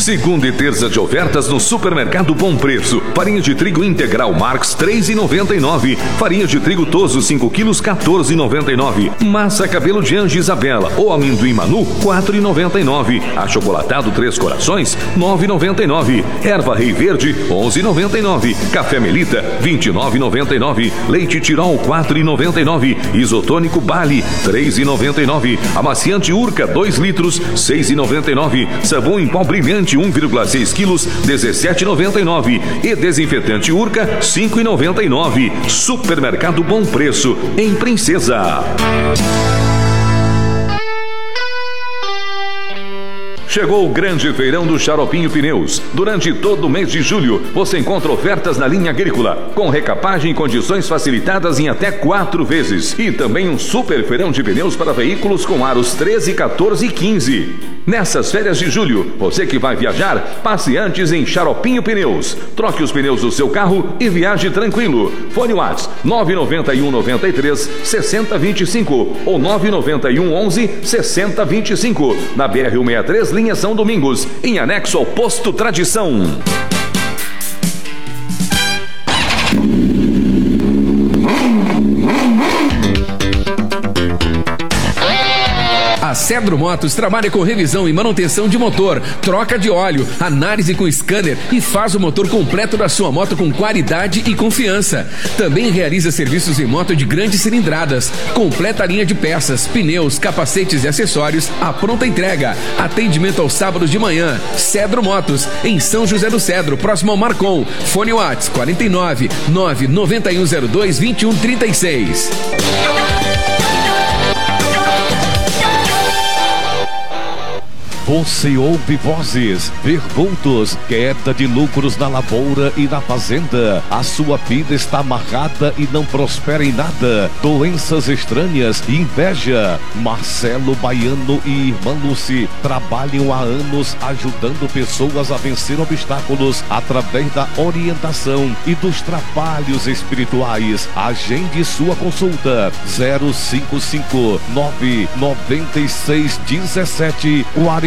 Segunda e terça de ofertas no Supermercado Bom Preço. Farinha de trigo integral Marx, R$ 3,99. Farinha de trigo Toso, 5 quilos, R$ 14,99. Massa cabelo de Anja Isabela ou amendoim Manu, R$ 4,99. Achocolatado Três Corações, R$ 9,99. Erva Rei Verde, R$ 11,99. Café Melita, R$ 29,99. Leite Tirol, R$ 4,99. Isotônico Bali, R$ 3,99. Amaciante Urca, 2 litros, R$ 6,99. Sabão em pó brilhante, 1,6 quilos, R$ 17,99. E desinfetante Urca, R$ 5,99. Supermercado Bom Preço, em Princesa. Chegou o grande feirão do Xaropinho Pneus. Durante todo o mês de julho, você encontra ofertas na linha agrícola, com recapagem em condições facilitadas em até 4 vezes. E também um super feirão de pneus para veículos com aros 13, 14 e 15. Nessas férias de julho, você que vai viajar, passe antes em Xaropinho Pneus. Troque os pneus do seu carro e viaje tranquilo. Fone WhatsApp 991 93 6025 ou 991 11 6025. Na BR-163, linha São Domingos, em anexo ao Posto Tradição. A Cedro Motos trabalha com revisão e manutenção de motor, troca de óleo, análise com scanner e faz o motor completo da sua moto com qualidade e confiança. Também realiza serviços em moto de grandes cilindradas, completa a linha de peças, pneus, capacetes e acessórios à pronta entrega. Atendimento aos sábados de manhã. Cedro Motos, em São José do Cedro, próximo ao Marcon. Fone WhatsApp 49 99102 2136. Você ouve vozes, perguntas, queda de lucros na lavoura e na fazenda. A sua vida está amarrada e não prospera em nada. Doenças estranhas e inveja. Marcelo Baiano e irmã Lucy trabalham há anos ajudando pessoas a vencer obstáculos através da orientação e dos trabalhos espirituais. Agende sua consulta 055 996 17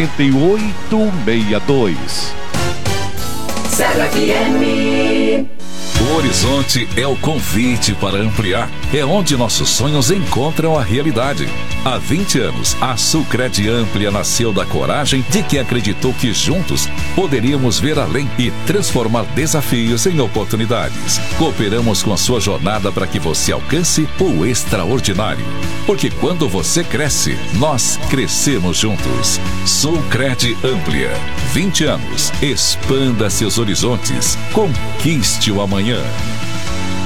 4862. Zero FM. O Horizonte é o convite para ampliar. É onde nossos sonhos encontram a realidade. Há 20 anos, a Sulcred Amplia nasceu da coragem de quem acreditou que juntos poderíamos ver além e transformar desafios em oportunidades. Cooperamos com a sua jornada para que você alcance o extraordinário. Porque quando você cresce, nós crescemos juntos. Sulcred Amplia. 20 anos. Expanda seus horizontes. Conquiste o amanhã.